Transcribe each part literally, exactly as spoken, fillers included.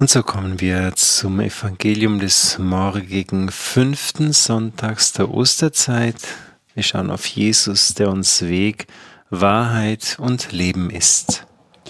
Und so kommen wir zum Evangelium des morgigen fünften Sonntags der Osterzeit. Wir schauen auf Jesus, der uns Weg, Wahrheit und Leben ist.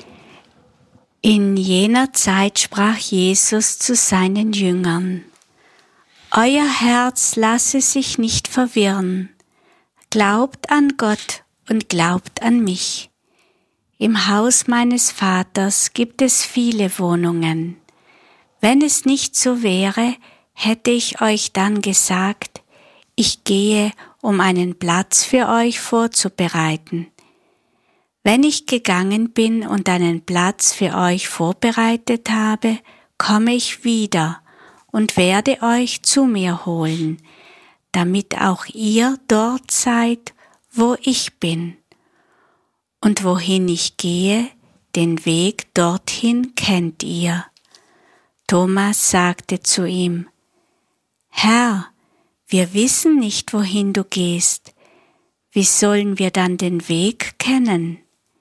In jener Zeit sprach Jesus zu seinen Jüngern: Euer Herz lasse sich nicht verwirren. Glaubt an Gott und glaubt an mich. Im Haus meines Vaters gibt es viele Wohnungen. Wenn es nicht so wäre, hätte ich euch dann gesagt, ich gehe, um einen Platz für euch vorzubereiten. Wenn ich gegangen bin und einen Platz für euch vorbereitet habe, komme ich wieder und werde euch zu mir holen, damit auch ihr dort seid, wo ich bin. Und wohin ich gehe, den Weg dorthin kennt ihr. Thomas sagte zu ihm: Herr, wir wissen nicht, wohin du gehst. Wie sollen wir dann den Weg kennen?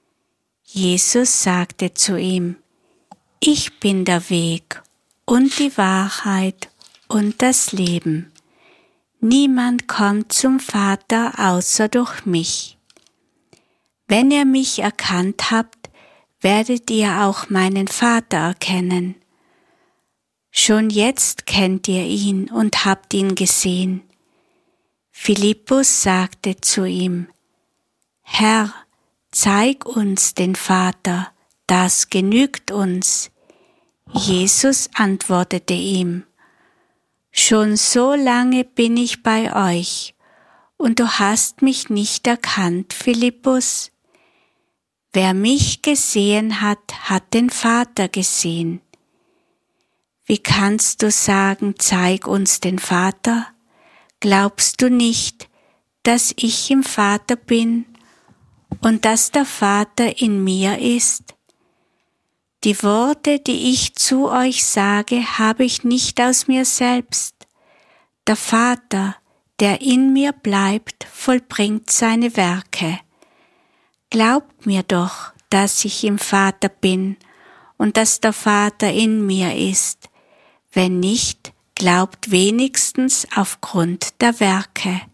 Jesus sagte zu ihm: Ich bin der Weg und die Wahrheit und das Leben. Niemand kommt zum Vater außer durch mich. Wenn ihr mich erkannt habt, werdet ihr auch meinen Vater erkennen. Schon jetzt kennt ihr ihn und habt ihn gesehen. Philippus sagte zu ihm: Herr, zeig uns den Vater, das genügt uns. Jesus antwortete ihm: Schon so lange bin ich bei euch, und du hast mich nicht erkannt, Philippus? Wer mich gesehen hat, hat den Vater gesehen. Wie kannst du sagen, zeig uns den Vater? Glaubst du nicht, dass ich im Vater bin und dass der Vater in mir ist? Die Worte, die ich zu euch sage, habe ich nicht aus mir selbst. Der Vater, der in mir bleibt, vollbringt seine Werke. Glaubt mir doch, dass ich im Vater bin und dass der Vater in mir ist. Wenn nicht, glaubt wenigstens aufgrund der Werke.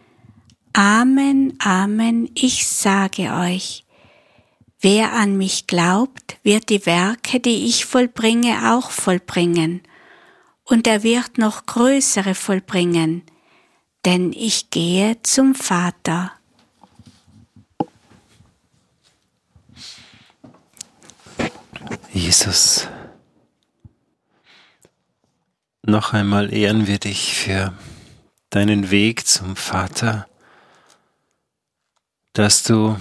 Amen, Amen, ich sage euch, wer an mich glaubt, wird die Werke, die ich vollbringe, auch vollbringen, und er wird noch größere vollbringen, denn ich gehe zum Vater. Jesus, noch einmal ehren wir dich für deinen Weg zum Vater, dass du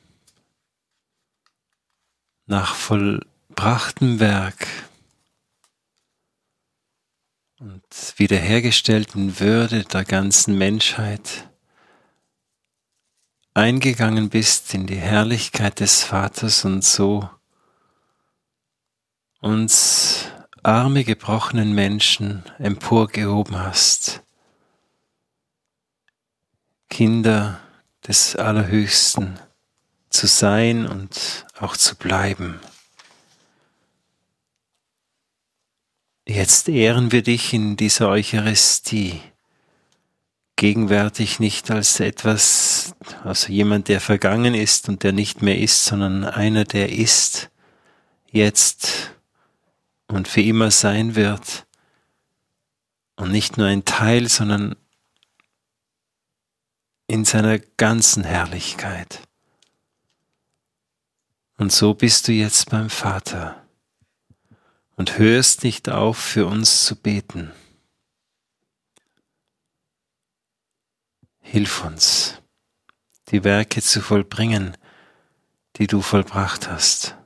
nach vollbrachtem Werk und wiederhergestellten Würde der ganzen Menschheit eingegangen bist in die Herrlichkeit des Vaters und so uns arme, gebrochenen Menschen emporgehoben hast, Kinder des Allerhöchsten zu sein und auch zu bleiben. Jetzt ehren wir dich in dieser Eucharistie, gegenwärtig nicht als etwas, also jemand, der vergangen ist und der nicht mehr ist, sondern einer, der ist, jetzt und für immer sein wird. Und nicht nur ein Teil, sondern in seiner ganzen Herrlichkeit. Und so bist du jetzt beim Vater und hörst nicht auf, für uns zu beten. Hilf uns, die Werke zu vollbringen, die du vollbracht hast.